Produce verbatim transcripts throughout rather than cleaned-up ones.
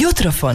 Jutrofon.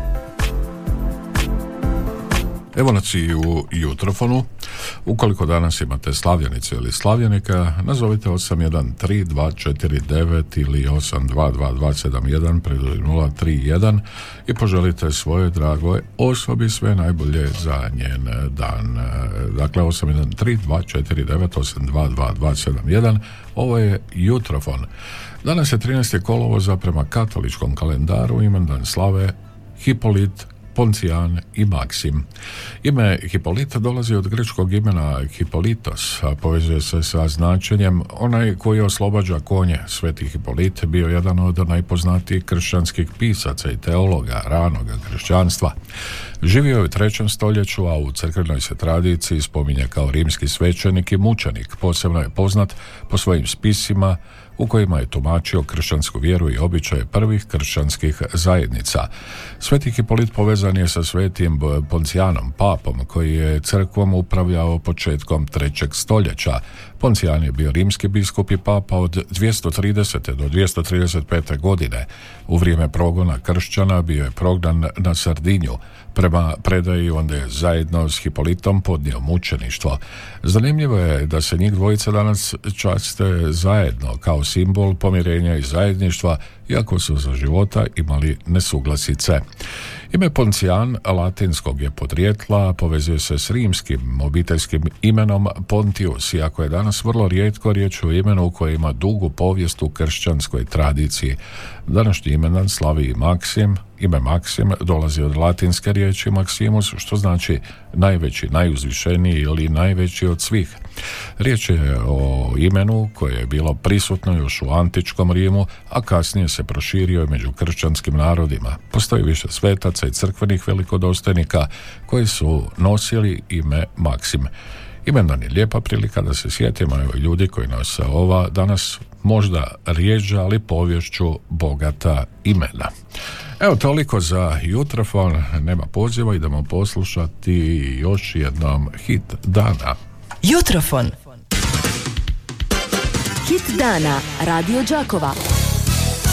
Evo nas i u Jutrofonu. Ukoliko danas imate slavljenicu ili slavljenika, nazovite osam jedan tri dva četiri devet ili osam dva dva dva sedam jedan predujam nula tri jedan i poželite svoje dragoj osobi sve najbolje za njen dan. Dakle, osam jedan tri dva četiri devet osam dva dva dva sedam jedan. Ovo je Jutrofon. Danas je trinaesti kolovoza, prema katoličkom kalendaru imendan slave Hipolit, Poncijan i Maksim. Ime Hipolita dolazi od grčkog imena Hipolitos, a povezuje se sa značenjem onaj koji oslobađa konje. Sveti Hipolit bio jedan od najpoznatijih kršćanskih pisaca i teologa ranog kršćanstva. Živio je u trećem stoljeću, a u crkvenoj se tradiciji spominje kao rimski svećenik i mučenik. Posebno je poznat po svojim spisima u kojima je tumačio kršćansku vjeru i običaje prvih kršćanskih zajednica. Sveti Hipolit povezan je sa svetim Poncijanom, papom, koji je crkvom upravljao početkom trećeg stoljeća. Poncijan je bio rimski biskup i papa od dvjesto tridesete do dvjesto trideset pete godine. U vrijeme progona kršćana bio je prognan na Sardinju. Prema predaji onda je zajedno s Hipolitom podnio mučeništvo. Zanimljivo je da se njih dvojica danas časte zajedno kao simbol pomirenja i zajedništva, iako su za života imali nesuglasice. Ime Poncijan latinskog je podrijetla, povezuje se s rimskim obiteljskim imenom Pontius, iako je danas vrlo rijetko riječ o imenu koje ima dugu povijest u kršćanskoj tradiciji. Današnji imendan slavi i Maksim. Ime Maksim dolazi od latinske riječi Maximus, što znači najveći, najuzvišeniji ili najveći od svih. Riječ je o imenu koje je bilo prisutno još u antičkom Rimu, a kasnije se proširio i među kršćanskim narodima. Postoji više svetaca i crkvenih velikodostojnika koji su nosili ime Maksim. Imendan je lijepa prilika da se sjetimo evo ljudi koji nose ova danas možda rijeđa, ali povješću bogata imena. Evo toliko za Jutrofon, nema poziva, idemo poslušati još jednom hit dana. Jutrofon. Hit dana Radio Đakova.